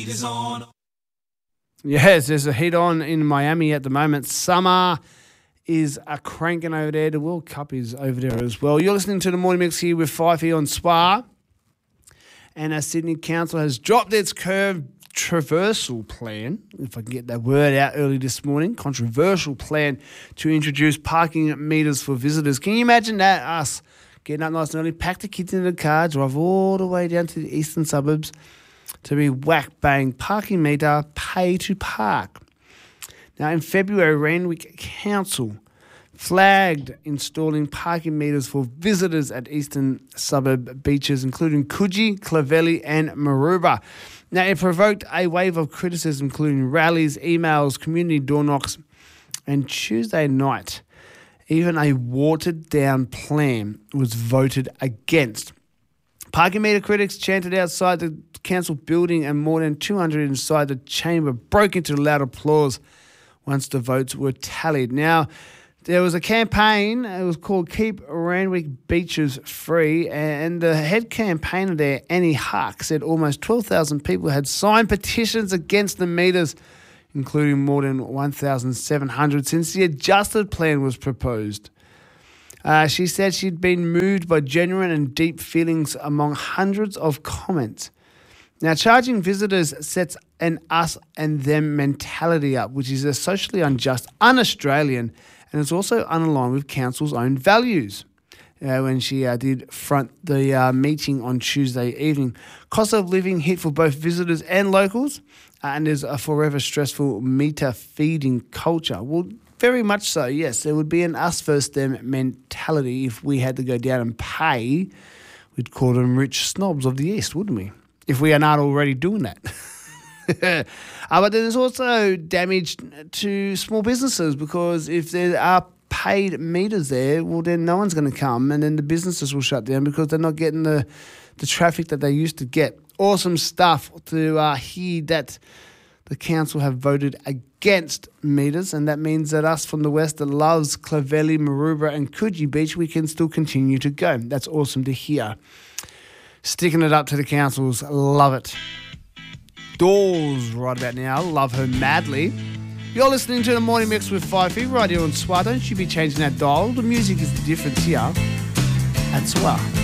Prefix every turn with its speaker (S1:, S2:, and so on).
S1: Yes, there's a heat on in Miami at the moment. Summer is a cranking over there. The World Cup is over there as well. You're listening to the Morning Mix here with Fifey on SPA. And our Sydney Council has dropped its controversial plan, if I can get that word out early this morning, controversial plan to introduce parking meters for visitors. Can you imagine that? Us getting up nice and early, pack the kids in the car, drive all the way down to the eastern suburbs to be whack-bang parking meter, pay to park. Now, in February, Randwick Council flagged installing parking meters for visitors at eastern suburb beaches, including Coogee, Clovelly and Maroubra. Now, it provoked a wave of criticism, including rallies, emails, community door knocks, and Tuesday night, even a watered-down plan was voted against. Parking meter critics chanted outside the council building, and more than 200 inside the chamber broke into loud applause once the votes were tallied. Now, there was a campaign, it was called Keep Randwick Beaches Free, and the head campaigner there, Annie Hark, said almost 12,000 people had signed petitions against the meters, including more than 1,700 since the adjusted plan was proposed. She said she'd been moved by genuine and deep feelings among hundreds of comments. Now, charging visitors sets an us and them mentality up, which is a socially unjust, un-Australian, and it's also unaligned with council's own values. When she did front the meeting on Tuesday evening. Cost of living hit for both visitors and locals, and there's a forever stressful meter feeding culture. Well, very much so, yes. There would be an us versus them mentality if we had to go down and pay. We'd call them rich snobs of the East, wouldn't we? If we are not already doing that. But then there's also damage to small businesses, because if there are paid meters there, well, then no one's going to come, and then the businesses will shut down because they're not getting the traffic that they used to get. Awesome stuff to hear that the council have voted against meters, and that means that us from the west that loves Clovelly, Maroubra and Coogee Beach, we can still continue to go. That's awesome to hear. Sticking it up to the councils, love it. Doors right about now, love her madly. You're listening to the Morning Mix with Fifey right here on SWA. Don't you be changing that dial. The music is the difference here at SWA.